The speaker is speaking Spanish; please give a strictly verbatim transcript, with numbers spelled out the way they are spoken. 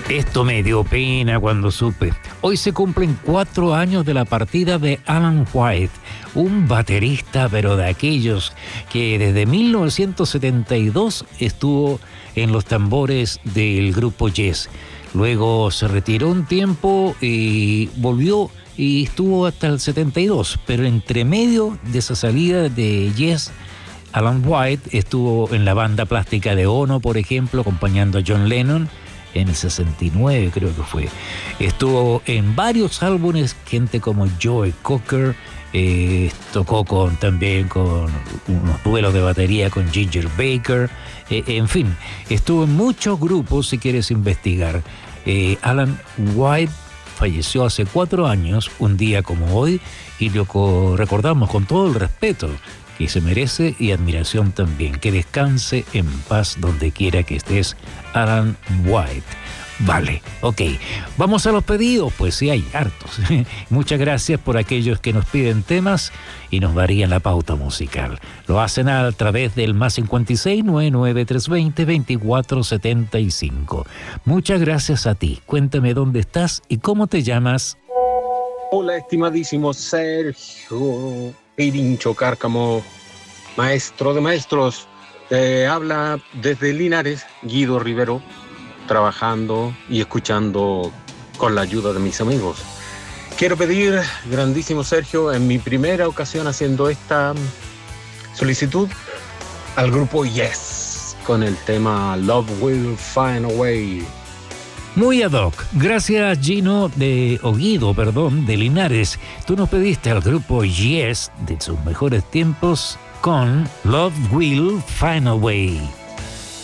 Esto me dio pena cuando supe. Hoy se cumplen cuatro años de la partida de Alan White, un baterista, pero de aquellos que desde mil novecientos setenta y dos estuvo en los tambores del grupo Yes. Luego se retiró un tiempo y volvió y estuvo hasta el setenta y dos, pero entre medio de esa salida de Yes, Alan White estuvo en la banda plástica de Ono, por ejemplo, acompañando a John Lennon. En el sesenta y nueve creo que fue. Estuvo en varios álbumes, gente como Joe Cocker, eh, tocó con, también con unos duelos de batería con Ginger Baker, eh, en fin, estuvo en muchos grupos si quieres investigar. Eh, Alan White falleció hace cuatro años, un día como hoy, y lo recordamos con todo el respeto que se merece y admiración también. Que descanse en paz donde quiera que estés, Alan White. Vale, ok. Vamos a los pedidos, pues sí hay hartos. Muchas gracias por aquellos que nos piden temas y nos varían la pauta musical. Lo hacen a través del más cincuenta y seis, noventa y nueve, trescientos veinte, veinticuatro setenta y cinco. Muchas gracias a ti. Cuéntame dónde estás y cómo te llamas. Hola, estimadísimo Sergio Pirincho Cárcamo, maestro de maestros. Te habla desde Linares, Guido Rivero, trabajando y escuchando con la ayuda de mis amigos. Quiero pedir, grandísimo Sergio, en mi primera ocasión haciendo esta solicitud, al grupo Yes, con el tema Love Will Find a Way. Muy ad hoc. Gracias, Gino de Oguido, perdón, de Linares. Tú nos pediste al grupo Yes de sus mejores tiempos con Love Will Find a Way.